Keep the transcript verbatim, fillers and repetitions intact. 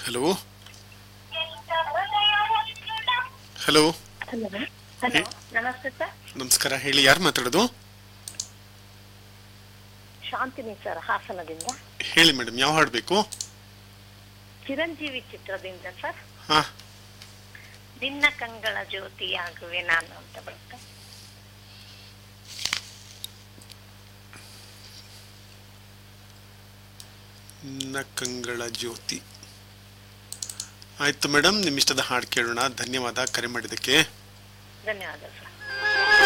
Hello hello hello hello ನಮಸ್ತೆ sir. ನಮಸ್ಕಾರ, ಹೇಳಿ ಯಾರು ಮಾತಾಡೋದು? ಶಾಂತಿನಿ ಸರ್, ಹಾಸನದಿಂದ. ಹೇಳಿ ಮೇಡಮ್, ಯಾವ ಹಾಡು ಬೇಕು? ಚಿರಂಜೀವಿ ಚಿತ್ರದಿಂದ ಸರ್. ಹಾ, ನಿನ್ನ ಕಂಗಳ ಜ್ಯೋತಿಯಾಗುವೆ ನಾನು ಅಂತ ಬರುತ್ತೆ. ನಿನ್ನ ಕಂಗಳ ಜ್ಯೋತಿ. ಆಯ್ತು ಮೇಡಮ್, ನಿಮ್ಮಿಷ್ಟದ ಹಾಡು ಕೇಳೋಣ. ಧನ್ಯವಾದ ಕರೆ ಮಾಡಿದ್ದಕ್ಕೆ. ಧನ್ಯವಾದ ಸರ್.